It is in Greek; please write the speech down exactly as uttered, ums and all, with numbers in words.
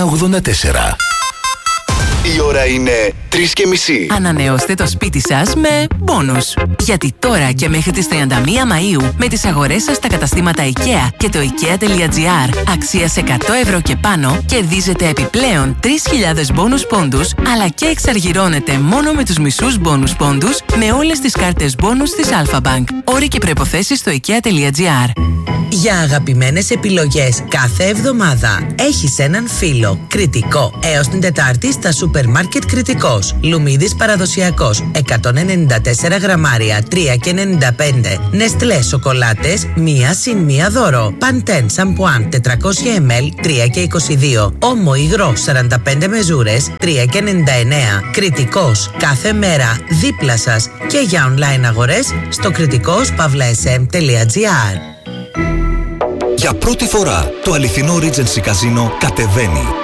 ογδόντα τέσσερα. Η ώρα είναι τρεις και μισή. Ανανεώστε το σπίτι σας με μπόνους. Γιατί τώρα και μέχρι τις τριάντα μία Μαΐου με τις αγορές σας στα καταστήματα IKEA και το IKEA.gr αξίας εκατό ευρώ και πάνω κερδίζετε επιπλέον τρεις χιλιάδες μπόνους πόντους, αλλά και εξαργυρώνετε μόνο με τους μισούς μπόνους πόντους με όλες τις κάρτες μπόνους της Alpha Bank. Όροι και προϋποθέσεις στο IKEA.gr. Για αγαπημένες επιλογές κάθε εβδομάδα έχεις έναν φίλο. Κριτικό. Έως την Τετάρτη στα σούπερ μάρκετ Κριτικός. Λουμίδης παραδοσιακός εκατόν ενενήντα τέσσερα γραμμάρια τρία και ενενήντα πέντε. Νεστλέ σοκολάτες μία συν μία δώρο. Παντέν σαμπουάν τετρακόσια μιλιλίτρα τρία και είκοσι δύο. Όμο υγρό σαράντα πέντε μεζούρες τρία και ενενήντα εννέα. Κριτικός. Κάθε μέρα δίπλα σας και για online αγορές στο κριτικός παύλα ες εμ τελεία τζι άρ. Για πρώτη φορά το αληθινό Regency Casino κατεβαίνει.